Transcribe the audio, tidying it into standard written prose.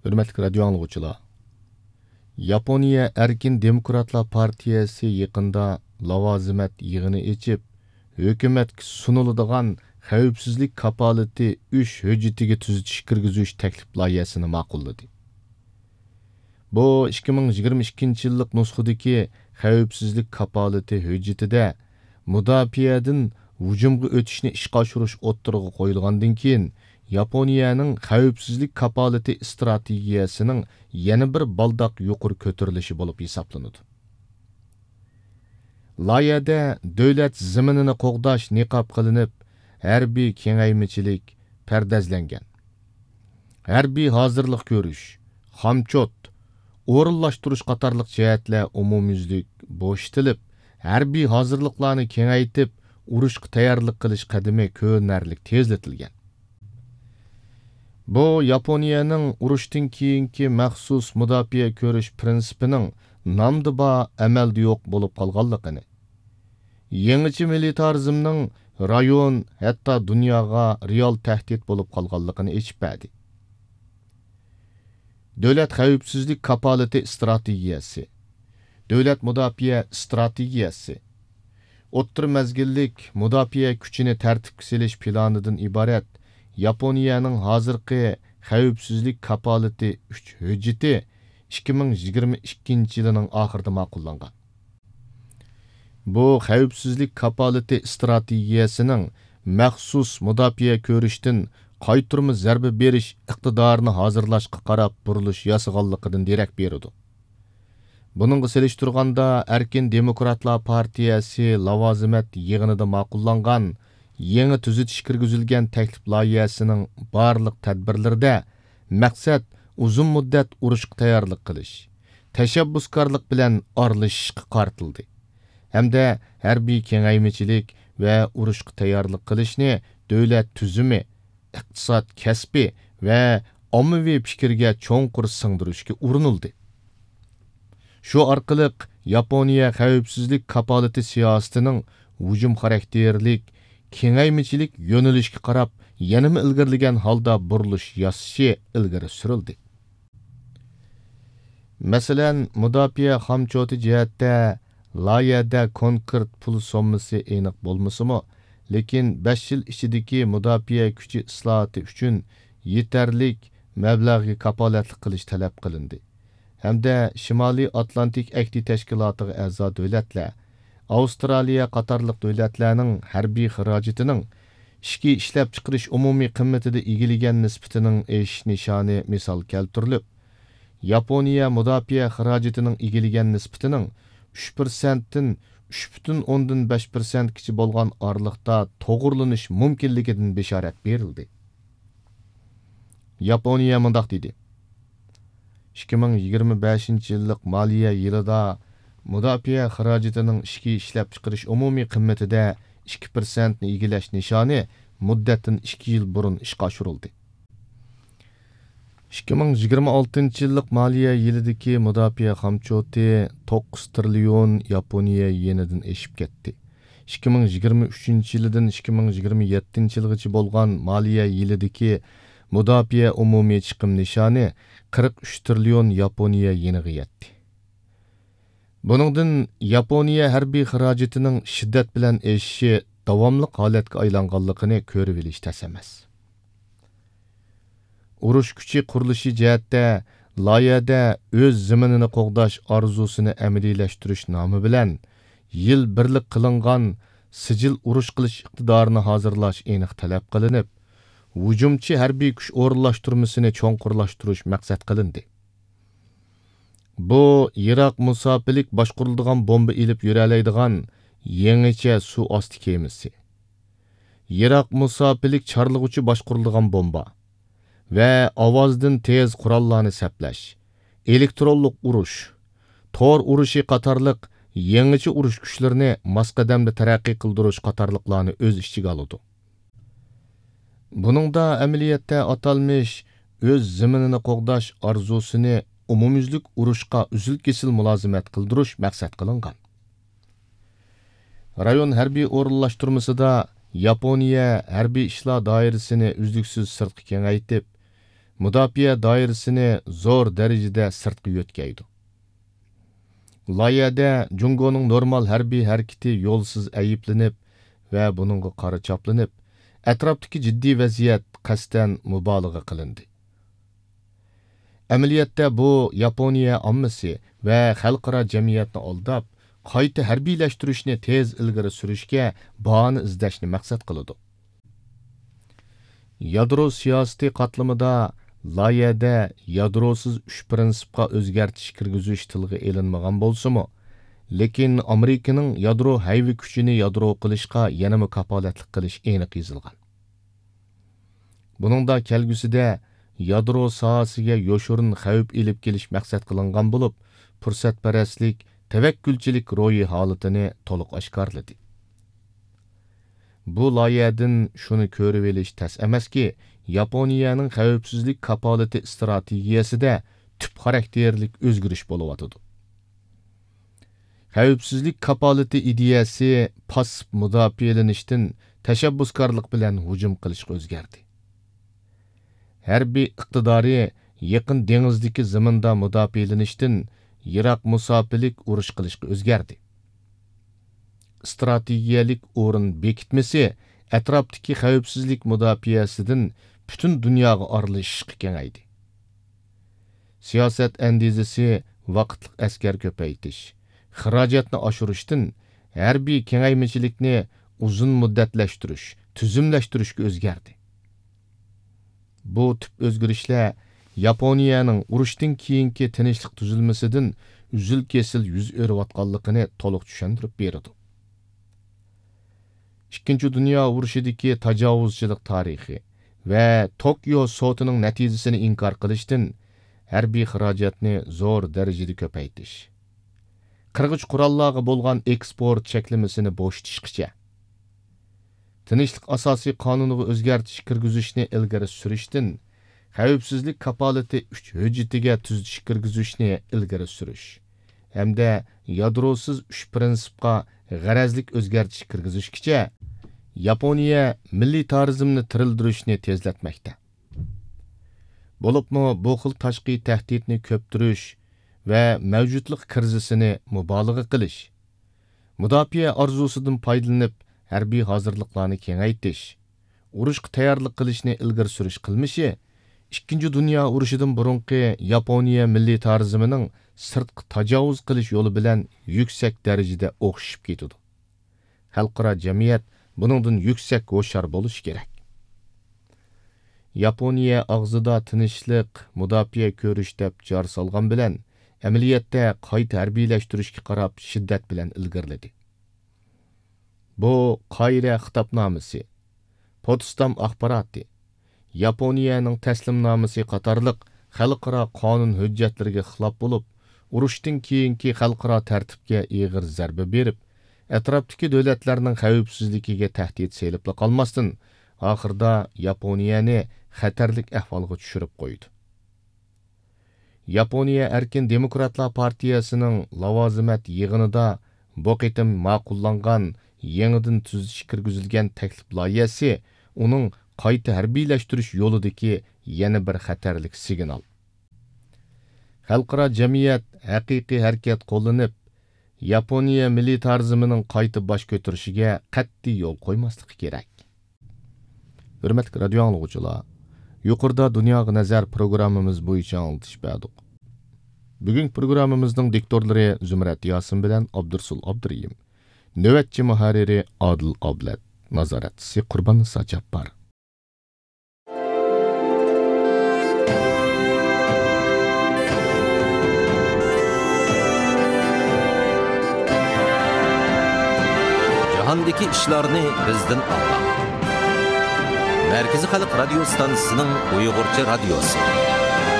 Hürmetli radio anlıqçılar. Yaponiya Erkin Demokratlar Partiyası yaqında lavazimat yığını içip, hökumatga sunuladigan xavfsizlik kapalati 3 hujjatiga tuzitish kirgizish taklif loyihasini ma'qulladi. Bu 2022-yillik nusxadagi xavfsizlik kapalati hujjatida mudofaadan hujumga o'tishni ishga oshirish o'ttirg'i qo'yilgandan keyin Yaponiyaning xavfsizlik kapalati strategiyasining yana bir baldoq yuqori ko'tarilishi bo'lib hisoblanadi. Loyihada davlat zaminini qo'g'dash niqob qilinib, harbiy kengaymichilik pardazlangan. Harbiy hozirlik ko'rish, xamchot, o'rinlashtirish qatorliq jihatlar umumyuzlik bo'shitilib, harbiy hozirliklarni kengaytib, urushga tayyorlik qilish qadami ko'rinarli tezlatilgan. Bu Yaponiyaning urushdan keyingi maxsus mudofaa ko'rish prinsipining namdiba amalda yo'q bo'lib qolganligini, yangicha militarizmning rayon, hatto dunyoga real tahdid bo'lib qolganligini aytib berdi. Davlat xavfsizlik kapolati strategiyasi, davlat mudofaa strategiyasi, o'ttir mazgillik mudofaa kuchini tartibga solish planidan iborat Yaponiyaning hozirgi xavfsizlik kapolati 3 hujjati 2022-yilning oxirida ma'qullangan. Bu xavfsizlik kapolati strategiyasining maxsus mudofaa ko'rishdan qayturma zarba berish iqtidorini hozirlashga qarab burilish yasaganligidan derak beradi. Buningga selishtirganda Erkin Demokratlar Partiyasi lavazimat yig'inida ma'qullangan yangi tuzitish kirgizilgan taklif loyihasining barliq tadbirlarida maqsad uzun muddat urushga tayyorlik qilish, tashabbuskorlik bilan aralashishga qaratildi. Hamda harbiy kengaymichilik va urushga tayyorlik qilishni davlat tuzumi, iqtisod kasbi va ommaviy fikrga cho'nqur singdirishga urinildi. Shu orqali Yaponiya xavfsizlik kapolati siyosatining hujum xarakterlik kengaymichilik yo'nalishga qarab yanama ilgirlagan holda burilish yasashi ilgari surildi. Masalan, mudofaa xamchoti jihatda loyihada konkret pul sommasi aniq bo'lmasa-mu, lekin 5 yil ichidagi mudofaa kuchi islohoti uchun yetarlik mablag'ga kapolatlik qilish talab qilindi. Hamda Shimoliy Atlantik Akti tashkilotiga a'zo davlatlar, Avstraliya qatorliq davlatlarning harbiy xarajatining ishki ishlab chiqarish umumiy qiymatida egilagan nisbatining eshish nishoni misol keltirilib, Yaponiya mudofaa xarajatining egilagan nisbatining 3% dan 3,5% kichi bo'lgan oraliqda to'g'rilanish mumkinligidan bishorat berildi. Yaponiya mundaq dedi: 2025-yillik moliya yilida mudofaa xarajatining ishki ishlab chiqarish umumiy qiymatida 2% ni egilash nishoni muddatdan 2 yil burun ishga oshirildi. 2026-yillik moliya yilidagi mudofaa xamchoti 9 trillion Yaponiya yenidan eshib ketdi. 2023-yildan 2027-yilgacha bo'lgan moliya yilidagi mudofaa umumiy chiqim nishoni 43 trillion Yaponiya yeniga yetdi. Buningdan Yaponiya harbiy xarajatining shiddat bilan eshishi davomli holatga aylanganligini ko'rib olish tas emas. Urush kuchi qurilishi jihatda loyihada o'z zaminini qo'g'dash orzusini amaliylashtirish nomi bilan yil birlik qilingan sijil urush qilish iqtidorini hozirlash aniq talab qilinib, hujumchi harbiy kuch o'rinlashtirmasini cho'nqurlashtirish maqsad qilindi. Bu Iroq musofilik boshqariladigan bomba ilib yuralaydigan yangicha suv osti kemasi, Iroq musofilik chorlig'uchi boshqariladigan bomba va ovozdan tez qurollarni saplash, elektronlik urush, tor urushi qatorliq yangicha urush kuchlarini masqadamda taraqqiy qildirish qatorliqlarni o'z ichiga oladi. Buningda amaliyotda atalmish o'z zaminini qo'g'dash orzusini umumyuzlik urushqa uzil-kesil mulozimat qildirish maqsad qilingan. Rayon harbiy o'rinlashtirmasida Yaponiya harbiy ishlar doirasini uzluksiz sirtqa kengaytib, mudofaa doirasini zo'r darajada sirtqa yo'tkaydi. Loyihada Jungoning normal harbiy harakati yo'lsiz ayiblanib va buningga qora choplanib, atrofdagi jiddiy vaziyat qasdan mubolag'a qilindi. Amaliyotda bu Yaponiya ommasi va xalqaro jamiyatni aldab, qayta harbiylashtirishni tez ilgari surishga bahona izlashni maqsad qiladi. Yadro siyosati qatlamida loyihada yadrosiz 3 prinsipga o'zgartish kirgizish tilga elinmagan bo'lsa-mu, lekin Amerikaning yadro hayvi kuchini yadro qilishga yanama kapolatlik qilish aniq yozilgan. Buningda kelgusida yadro sohasiga yo'shurin xavf elib kelish maqsad qilingan bo'lib, fursatparastlik, tavakkulchilik ro'yi holatini to'liq oshkorladi. Bu loyihadan shuni ko'rib olish tas emaski, Yaponiyaning xavfsizlik kapolati strategiyasida tüp xarakterlik o'zgarish bo'layotdi. Xavfsizlik kapolati ideyasi passiv mudofaalanishdan tashabbuskorlik bilan hujum qilishga o'zgardi. Harbiy iqtidori yaqin dengizdagi zaminda mudofaalanishdan yiroq musofilik urush qilishga o'zgardi. Strategiyalik o'rin bekitmasi atrofdagi xavfsizlik mudofaasidan butun dunyoga aralashishga kengaydi. Siyosat andizasi vaqtliq askar ko'paytirish, xarajatni oshirishdan harbiy kengaymachilikni uzun muddatlashtirish, tuzumlashtirishga o'zgardi. Bu tip o'zgarishlar Yaponiyaning urushdan keyingi tinchlik tuzilmasidan uzil-kesil yuz o'rayotganligini to'liq tushuntirib berdi. Ikkinchi dunyo urushidagi tajovuzchilik tarixi va Tokyo sotining natijasini inkor qilishdan harbiy xarajatni zo'r darajada ko'paytirish, qirg'ich qurollarga bo'lgan eksport cheklamasini bo'shatishgacha, tinchlik asosiy qonuniga o'zgartish kirgizishni ilgari surishdan xavfsizlik kapolati 3 hujjatiga tuzish kirgizishni ilgari surish hamda yadrosiz 3 prinsipga g'arazlik o'zgartish kirgizishgacha Yaponiya milliy turizmni tirildirishni tezlatmoqda. Bo'libmi bu xil tashqi tahdidni ko'ptirish va mavjudlik krizisini mubolag'a qilish, mudofaa orzusidan foydalanib harbiy hozirliklarni kengaytirish, urushga tayyorlik qilishni ilgari surish qilmishi Ikkinchi dunyo urushidan burunqi Yaponiya milliy turizmining sirtqi tajovuz qilish yo'li bilan yuksak darajada o'xshib ketdi. Xalqaro jamiyat buningdan yuksak ho'shar bo'lishi kerak. Yaponiya og'zida tinchlik, mudofaa ko'rish deb jar solgan bilan amaliyotda qayta harbiylashtirishga qarab shiddat bilan ilgariladi. Bu Qoira xitobnomasi, Potsdam axboroti, Yaponiyaning taslimnomasi qatorliq xalqaro qonun hujjatlariga xilof bo'lib, urushdan keyingi xalqaro tartibga og'ir zarba berib, atrofdagi davlatlarning xavfsizligiga tahdid selib qolmasdan, oxirida Yaponiyani xatarlik ahvolga tushirib qo'ydi. Yaponiya Erkin Demokratlar partiyasining lavozimat yig'inida bu qitim ma'qullangan yangidan tuzish kirgizilgan taklif loyihasi uning qayta harbiylashtirish yo'lidagi yana bir xatarlik signal. Xalqaro jamiyat haqiqiy harakat qo'llanib, Yaponiya milliy turizmining qayta bosh ko'tarishiga qat'iy yo'l qo'ymasligi kerak. Hurmatli radio anglovchilar, yuqorida Dunyoga nazar programmamiz bo'yicha anglatish berdik. Bugungi programmamizning diktorlari Zumrat Yosin bilan Abdursul Abduriyim, navbatchi muharriri Adil Oblat, nazoratchisi Qurbon Sajabbor. Jahondagi ishlarni bizdan a'lo. Markaziy xalq radio stansiyasining Uyg'urcha radiosi.